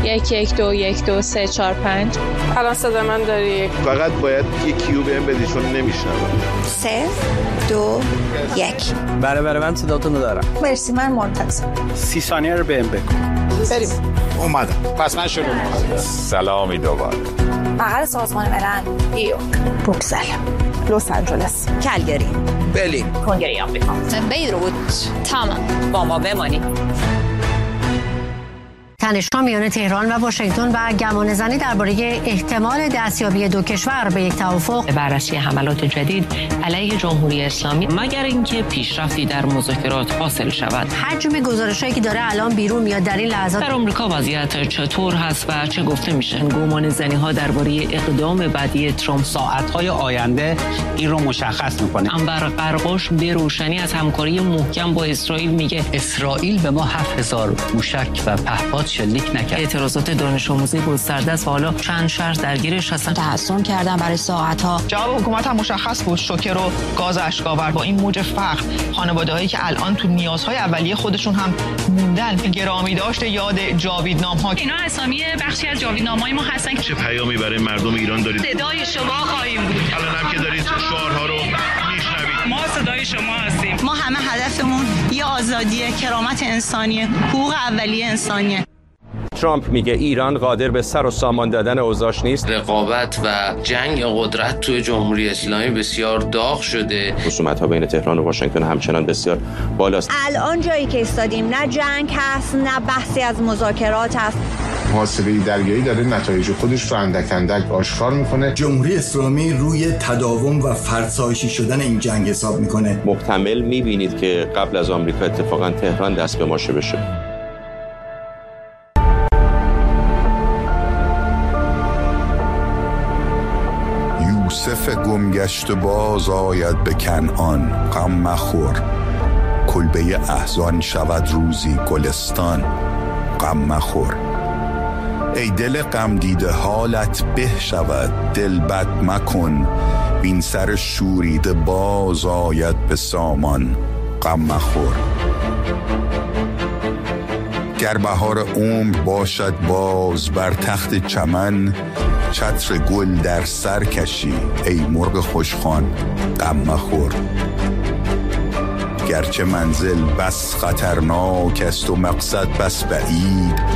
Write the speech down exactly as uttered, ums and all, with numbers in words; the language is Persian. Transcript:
یک یک دو یک دو سه چهار پنج. الان صدا من داری؟ فقط باید یه کیو بهم بدی چون نمیشنوم. سه دو یک. بله بله من صداتون رو دارم. مرسی من منتظر. سی ثانیه رو بهم بگو. بریم. اومدم. پس من شروع می‌کنم. سلامی دوباره. بغل سازمان ملل. ایو. بروکسل. لس آنجلس. کلگری. برلین. کنگره آمریکا. بیروت. تمام. با ما بمانید. تنش‌ها میان تهران و واشنگتن و گمانه‌زنی درباره احتمال دستیابی دو کشور به یک توافق. بررسی حملات جدید علیه جمهوری اسلامی مگر اینکه پیشرفتی در مذاکرات حاصل شود. حجم گزارشایی که داره الان بیرون میاد در این لحظات در آمریکا وضعیت چطور هست و چه گفته میشه؟ گمانه‌زنی‌ها درباره اقدام بعدی ترامپ ساعت‌های آینده این رو مشخص می‌کنه. انور قرقاش به روشنی از همکاری محکم با اسرائیل میگه اسرائیل به ما هفت هزار موشک و پهپاد شلیک نکرد. اعتراضات دانش آموزی گسترده است و حالا چند شهر درگیرش هستن. تحصن کردن برای ساعت‌ها. جواب حکومت هم مشخص بود. شوکه و گاز اشک‌آور با این موج فقر، خانواده‌هایی که الان تو نیازهای اولیه خودشون هم موندن. گرامی داشت یاد جاویدنام‌ها. اینا اسامی بخشی از جاویدنامه‌های ما هستن. چه پیامی برای مردم ایران دارید؟ صدای شما خواهیم بود. الان هم که دارید شعارها رو میشنوید. ما صدای شما هستیم. ما همه هدفمون یه آزادیه، کرامت انسانیه، حقوق اولیه انسانیه. ترامپ میگه ایران قادر به سر و سامان دادن اوضاعش نیست. رقابت و جنگ قدرت توی جمهوری اسلامی بسیار داغ شده. خصومت‌ها بین تهران و واشنگتن همچنان بسیار بالاست. الان جایی که ایستادیم نه جنگ هست نه بحثی از مذاکرات هست. محاصره دریایی داره نتایج خودش رو اندک اندک آشکار میکنه. جمهوری اسلامی روی تداوم و فرسایشی شدن این جنگ حساب میکنه. محتمل میبینید که قبل از آمریکا اتفاقا تهران دست به ماشه بشه. یوسف گمگشت باز آید به کنعان، غم مخور کلبه احزان شود روزی گلستان، غم مخور ای دل غم دیده حالت به شود، دل بد مکن بین سر شوریده باز آید به سامان، غم مخور گر بهار عمر باشد باز بر تخت چمن، چتر گل در سر کشی ای مرغ خوشخوان، غم مخور گرچه منزل بس خطرناک است و مقصد بس بعید،